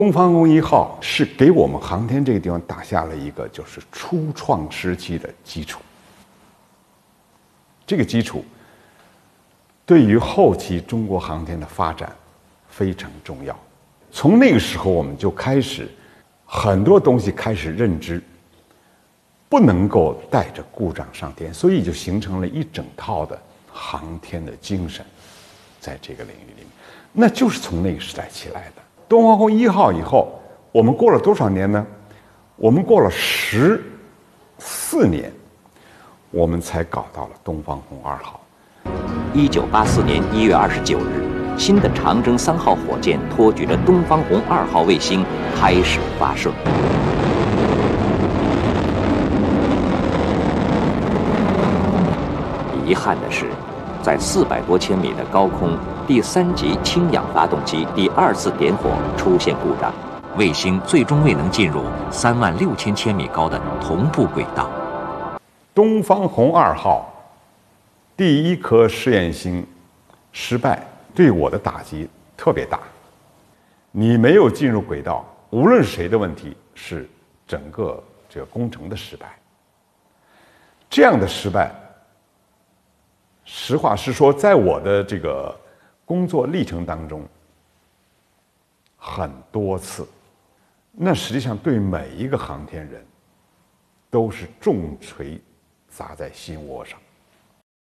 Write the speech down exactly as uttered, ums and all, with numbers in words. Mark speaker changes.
Speaker 1: 东方红一号是给我们航天这个地方打下了一个就是初创时期的基础。这个基础对于后期中国航天的发展非常重要。从那个时候我们就开始很多东西开始认知不能够带着故障上天，所以就形成了一整套的航天的精神，在这个领域里面，那就是从那个时代起来的。东方红一号以后，我们过了多少年呢？我们过了十四年，我们才搞到了东方红二号。
Speaker 2: 一九八四年一月二十九日，新的长征三号火箭托举着东方红二号卫星开始发射。遗憾的是，在四百多千米的高空，第三级氢氧发动机第二次点火出现故障，卫星最终未能进入三万六千千米高的同步轨道。
Speaker 1: 东方红二号第一颗试验星失败，对我的打击特别大。你没有进入轨道，无论是谁的问题，是整个这个工程的失败。这样的失败，实话实说，在我的这个工作历程当中，很多次，那实际上对每一个航天人都是重锤砸在心窝上。